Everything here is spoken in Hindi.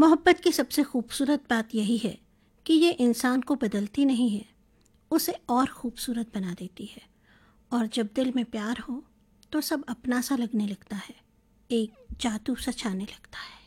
मोहब्बत की सबसे खूबसूरत बात यही है कि ये इंसान को बदलती नहीं है, उसे और खूबसूरत बना देती है। और जब दिल में प्यार हो तो सब अपना सा लगने लगता है, एक जादू सा छाने लगता है।